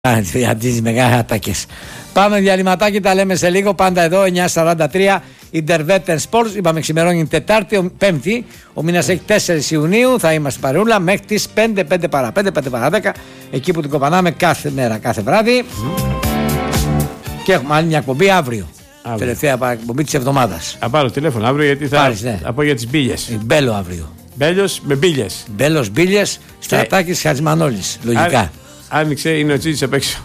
τις μεγάλες ατάκες. Πάμε διαλυματάκι, τα λέμε σε λίγο. Πάντα εδώ 9:43 Intervetten Sports. Είπαμε ξημερώνει Τετάρτη, Πέμπτη. Ο μήνας έχει 4 Ιουνίου. Θα είμαστε παρεούλα μέχρι τις 5 παρά 5, 5 παρά 10. Εκεί που την κοπανάμε κάθε μέρα, κάθε βράδυ. Και έχουμε άλλη μια εκπομπή αύριο. Τελευταία εκπομπή της εβδομάδας. Θα πάρω τηλέφωνο αύριο γιατί θα πάρεις, ναι. Θα πω για τις μπίλιες. Μπέλο αύριο. Μπέλος με μπίλιες. Μπέλος μπίλιες, Στρατάκης Χατζημανόλης. Λογικά. Άνοιξε, είναι ο Τσίτης απ' έξω.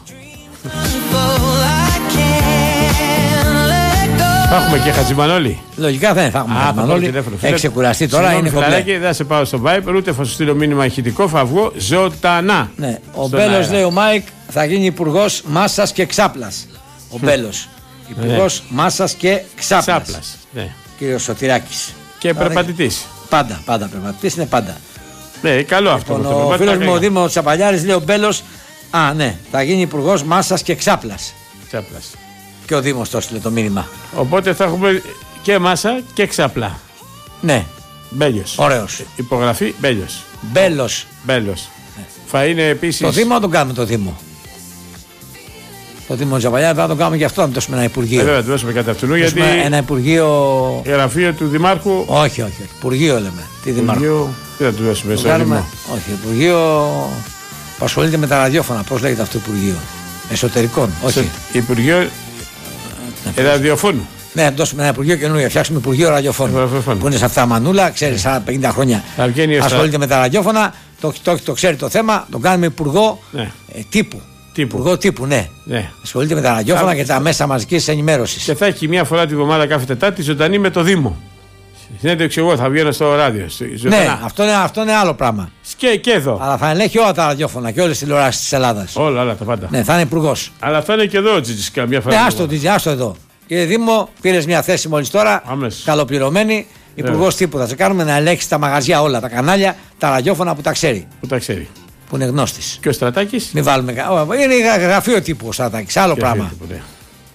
Θα έχουμε και Χατζημανόλη. Λογικά δεν θα έχουμε Χατζημανόλη. Έχει ξεκουραστεί τώρα, είναι κομπλέ. Δεν θα σε πάω στο Viper, ούτε θα σου στείλω μήνυμα ηχητικό, θα βγω ζωντανά. Ναι. Ο Μπέλος, λέει ο Μάικ, θα γίνει υπουργός μάσας και ξάπλας. Ο Μπέλος. Υπουργός μάσας και ξάπλας. Ναι. Κύριος Σωτηράκης. Και περπατητής. Πάντα περπατητής είναι πάντα. Ναι, καλό αυτό. Ο φίλος μου ο Δήμος Τσαπαλιάρης λέει ο Μπέλος, θα γίνει υπουργός μάσας και ξάπλας. Και ο Δήμος το έστειλε το μήνυμα. Οπότε θα έχουμε και μάσα και ξάπλα. Ναι. Μπέλιος. Ωραίος. Υπογραφή Μπέλιος. Μπέλος. Ναι. Θα είναι επίσης. Το Δήμο τον κάνουμε το Δήμο. Το Δήμο Τσαπαλιάρη θα το κάνουμε και αυτό, να δώσουμε ένα υπουργείο. Βέβαια, το δώσουμε κατά αυτού. Γιατί. Ένα υπουργείο. Γραφείο του Δημάρχου. Όχι. Υπουργείο λέμε. Τι Δημάρχου. Τι θα του δώσουμε στο Δήμο. Όχι, υπουργείο που ασχολείται με τα ραδιόφωνα. Πώς λέγεται αυτό το υπουργείο? Εσωτερικών. Όχι. Υπουργείο ραδιοφώνου. Ναι, να δώσουμε ένα υπουργείο καινούργιο. Φτιάξουμε υπουργείο ραδιοφώνου. Που είναι σε αυτά μανούλα, ξέρει, 50 χρόνια ασχολείται με τα ραδιόφωνα. Το ξέρει το θέμα. Τον κάνουμε υπουργό τύπου. Υπουργό τύπου, ναι. Ασχολείται με τα ραδιόφωνα και τα μέσα μαζικής ενημέρωσης. Και θα έχει μια φορά τη βδομάδα κάθε Τετάρτη ζωντανή με το Δήμο. Συνέντευξη εγώ θα βγαίνω στο ράδιο. Ναι, αυτό είναι άλλο πράγμα. Και εδώ. Αλλά θα ελέγχει όλα τα ραδιόφωνα και όλες τις τηλεοράσεις της Ελλάδας. Όλα τα πάντα. Ναι, θα είναι υπουργός. Αλλά θα είναι και εδώ ο Τζιτζης καμιά φορά. Ναι, άστο εδώ. Κύριε Δήμο, πήρες μια θέση μόλις τώρα. Καλοπληρωμένη. Υπουργός τύπου. Θα σε κάνουμε να ελέγξει τα μαγαζιά όλα, τα κανάλια, τα ραδιόφωνα που τα ξέρει. Που είναι γνώστης. Και ο Στρατάκης. Μην βάλουμε. Είναι γραφείο τύπου ο Στρατάκης. Άλλο πράγμα. Τύπου, ναι.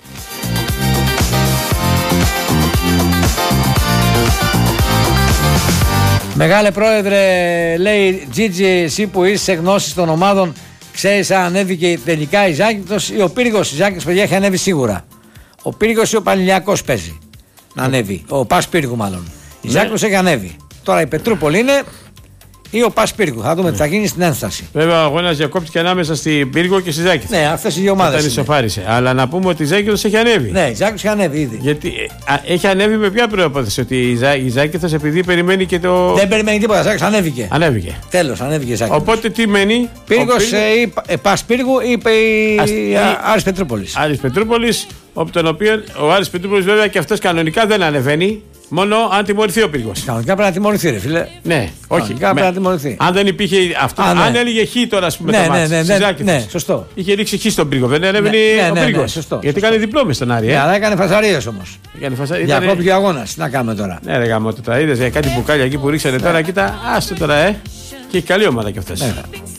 Μεγάλε πρόεδρε, λέει Τζίτζι, εσύ που είσαι γνώσης των ομάδων, ξέρεις αν ανέβηκε τελικά η Ζάκυνθος ή ο Πύργος? Η Ζάκυνθος, παιδιά, έχει ανέβει σίγουρα. Ο Πύργος ή ο Πανηλιακός παίζει να ανέβει. Ο Πας Πύργου μάλλον. Η Ζάκυνθος έχει ανέβει. Τώρα η Πετρούπολη είναι ή ο Πας Πύργου. Θα δούμε τι θα γίνει στην ένσταση. Βέβαια ο αγώνας διακόπτηκε ανάμεσα στην Πύργο και στη Ζάκυνθο. Ναι, αυτές οι δύο ομάδες. Ισοφάρισε. Αλλά να πούμε ότι η Ζάκυνθος έχει ανέβει. Ναι, η Ζάκυνθος έχει ανέβει ήδη. Γιατί έχει ανέβει με ποια προϋπόθεση? Ότι η Ζάκυνθος επειδή περιμένει και το. Δεν περιμένει τίποτα. Η Ζάκυνθος ανέβηκε. Τέλος, ανέβηκε η Ζάκυνθος. Οπότε τι μένει? Πύργος ή Πας Πύργου ή Άρης Πετρούπολης. Άρης Πετρούπολης, από τον οποίο ο Άρης Πετρούπολης βέβαια και αυτός κανονικά δεν ανεβαίνει. Μόνο αν τιμωρηθεί ο Πύργος. Κανονικά πρέπει να τιμωρηθεί, ρε φίλε. Ναι, όχι. Πρέπει να τιμωρηθεί. Αν δεν υπήρχε αυτό. Αν έλεγε χ τώρα, ας πούμε. Ναι, σωστό. Είχε ρίξει χ στον Πύργο. Δεν ανέβαινε ο Πύργος. Γιατί έκανε διπλό μες στον Άρη. Ναι, αλλά έκανε φασαρίες όμως. Διακόπηκε ο αγώνας. Τι να κάνουμε τώρα. Ναι, ρε γάμο, τώρα είδες για κάτι μπουκάλια εκεί που ρίξανε τώρα. Κοίτα, άστο τώρα, Και έχει καλή ομάδα κι αυτές.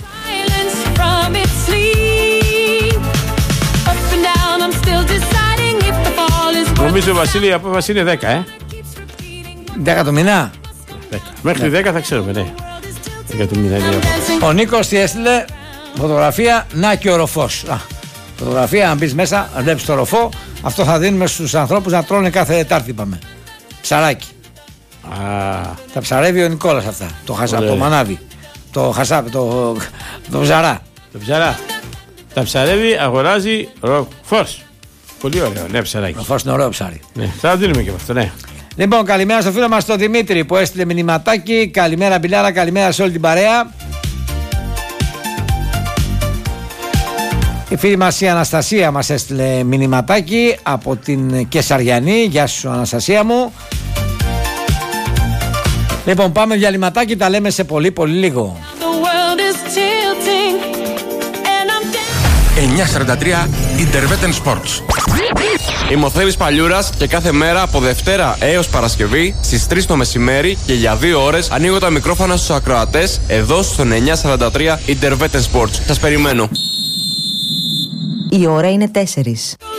Νομίζω, Βασίλη, η απόφαση είναι 10, 10 το μηνά. 10. Μέχρι 10 θα ξέρουμε, ναι. 10 το μηνά είναι. Ο Νίκος τι έστειλε? Φωτογραφία, να και ο ροφός. Φωτογραφία, αν μπεις μέσα, αν βλέπεις το ροφό, αυτό θα δίνουμε στους ανθρώπους να τρώνε κάθε Τετάρτη, είπαμε. Ψαράκι. Τα ψαρεύει ο Νικόλας αυτά. Το χασάπ, το μανάβι. Το χασάπ, το ψαρά. Το ψαρά. Τα ψαρεύει, αγοράζει ροφός. Πολύ ωραίο, ναι, ψαράκι. Ροφός είναι ωραίο ψάρι. Ναι, θα δίνουμε και από αυτό, ναι. Λοιπόν, καλημέρα στο φίλο μας τον Δημήτρη που έστειλε μηνυματάκι. Καλημέρα Μπιλάρα, καλημέρα σε όλη την παρέα. Η φίλη μας η Αναστασία μας έστειλε μηνυματάκι από την Κεσαριανή. Γεια σου Αναστασία μου. Λοιπόν, πάμε διαλυματάκι, τα λέμε σε πολύ λίγο. 9:43 Intervetten Sports. Είμαι ο Θέμης Παλιούρας και κάθε μέρα από Δευτέρα έως Παρασκευή στις 3 το μεσημέρι και για 2 ώρες ανοίγω τα μικρόφωνα στους ακροατές εδώ στον 9:43 Intervetten Sports. Σας περιμένω. Η ώρα είναι 4.